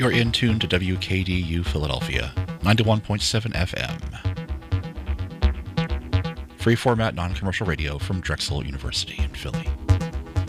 You're in tune to WKDU Philadelphia, 91.7 FM. Free format non-commercial radio from Drexel University in Philly.